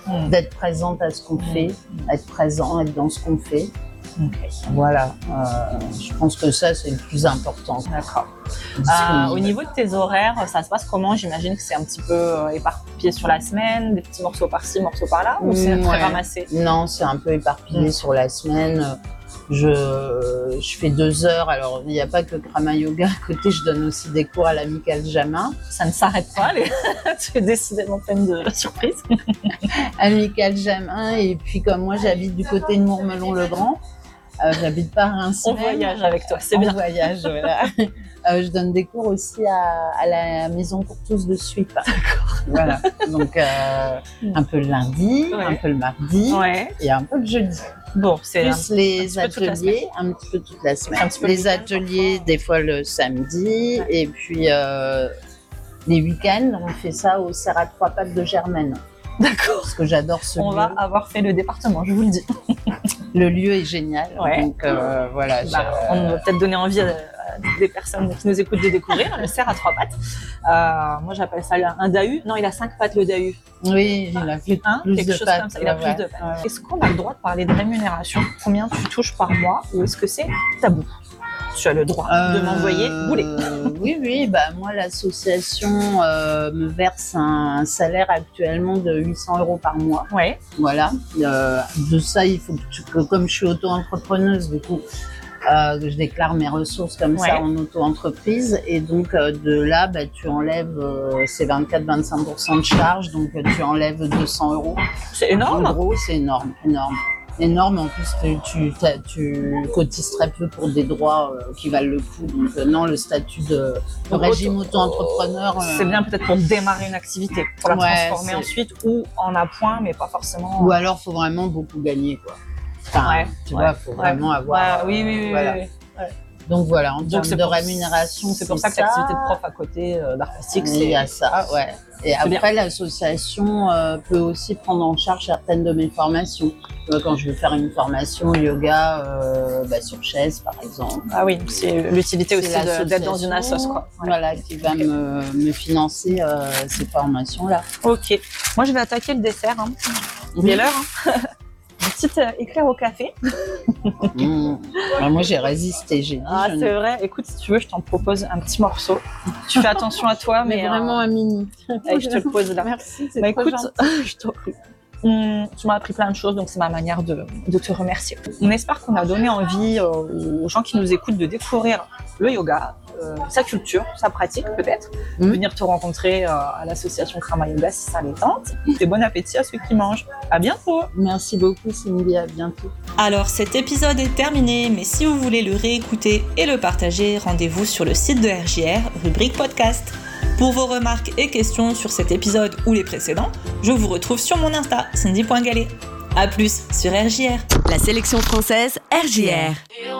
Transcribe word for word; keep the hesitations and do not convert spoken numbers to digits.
mmh. d'être présente à ce qu'on mmh. fait, être présent, être dans ce qu'on fait. Okay. Voilà, euh, je pense que ça c'est le plus important. D'accord. Euh, au niveau de tes horaires, ça se passe comment? J'imagine que c'est un petit peu euh, éparpillé sur la semaine, des petits morceaux par-ci, morceaux par-là, ou c'est mmh, très ouais. ramassé? Non, c'est un peu éparpillé mmh. sur la semaine. Je, je fais deux heures. Alors, il n'y a pas que Krama Yoga à côté, je donne aussi des cours à l'Amicale Jamin. Ça ne s'arrête pas, les... tu es décidément pleine de surprises. Amicale Jamin, et puis comme moi j'habite du côté de Mourmelon-le-Grand, euh, j'habite pas à Reims. On voyage avec toi, c'est bien. On voyage, voilà. Euh, je donne des cours aussi à, à la maison Courtouze de Suippes. D'accord. Voilà. Donc, euh, un peu le lundi, ouais. un peu le mardi ouais. et un peu le jeudi. Bon, c'est plus un, les un ateliers, un petit peu toute la semaine. Les ateliers, des fois le samedi, ouais. et puis euh, les week-ends, on fait ça au Serre à Trois Pattes de Germaine. D'accord. Parce que j'adore ce on lieu. On va avoir fait le département, je vous le dis. Le lieu est génial. Ouais. Donc euh, voilà. Bah, on va peut-être donner envie à, à des personnes qui nous écoutent de découvrir le cerf à trois pattes. Euh, moi, j'appelle ça un dahu. Non, il a cinq pattes le dahu. Oui, il a plus, hein, plus quelque de chose pattes. Comme ça. Il a ouais. plus de pattes. Ouais. Est-ce qu'on a le droit de parler de rémunération? Combien tu touches par mois, ou est-ce que c'est tabou? Tu as le droit euh, de m'envoyer bouler. Oui, oui. Bah, moi, l'association euh, me verse un, un salaire actuellement de huit cents euros par mois. Ouais. Voilà. Euh, de ça, il faut que, tu, que comme je suis auto-entrepreneuse, du coup, euh, je déclare mes ressources comme ouais. ça en auto-entreprise. Et donc, euh, de là, bah, tu enlèves, euh, c'est vingt-quatre à vingt-cinq pour cent de charge. Donc, tu enlèves deux cents euros. C'est énorme. En gros, c'est énorme, énorme. Énorme, en plus tu, tu, tu cotises très peu pour des droits euh, qui valent le coup. Donc euh, non, le statut de, de régime auto-entrepreneur... Euh... C'est bien peut-être pour démarrer une activité, pour la ouais, transformer c'est... ensuite, ou en appoint, mais pas forcément... Ou alors, il faut vraiment beaucoup gagner, quoi. Enfin, ouais, tu ouais, vois, il faut ouais, vraiment avoir... Ouais, oui, oui, oui. Voilà. oui, oui. Donc voilà, en Donc, termes de pour, rémunération, c'est, c'est pour ça que l'activité de prof à côté euh, d'artistique, c'est... Il y a ça, ouais. Et c'est après, bien. L'association euh, peut aussi prendre en charge certaines de mes formations. Quand je veux faire une formation yoga euh, bah, sur chaise, par exemple. Ah oui, c'est l'utilité aussi de, d'être dans une assoce, quoi. Ouais. Voilà, qui va okay. me, me financer euh, ces formations-là. Ok. Moi, je vais attaquer le dessert. Hein. Il est l'heure. Hein. Une petite euh, éclair au café. Mmh. Alors moi, j'ai résisté. J'ai dit, ah, c'est ne... vrai. Écoute, si tu veux, je t'en propose un petit morceau. Tu fais attention à toi, mais, mais vraiment euh... un mini. Et je te le pose là. Merci, c'est bah, trop écoute, gentil. je t'en prie. Hum, tu m'as appris plein de choses, donc c'est ma manière de, de te remercier. On espère qu'on a donné envie euh, aux gens qui nous écoutent de découvrir le yoga, euh, sa culture, sa pratique peut-être, mmh. venir te rencontrer euh, à l'association Krama Yoga si ça les tente. Et bon appétit à ceux qui mangent. À bientôt. Merci beaucoup Cindy, à bientôt. Alors cet épisode est terminé, mais si vous voulez le réécouter et le partager, rendez-vous sur le site de R J R, rubrique podcast. Pour vos remarques et questions sur cet épisode ou les précédents, je vous retrouve sur mon Insta, cindy point gallet. A plus sur R J R. La sélection française R J R.